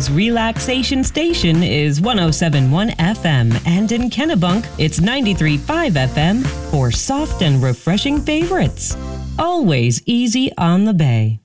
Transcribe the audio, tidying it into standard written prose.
Bay's relaxation station is 107.1 FM, and in Kennebunk, it's 93.5 FM for soft and refreshing favorites. Always easy on the Bay.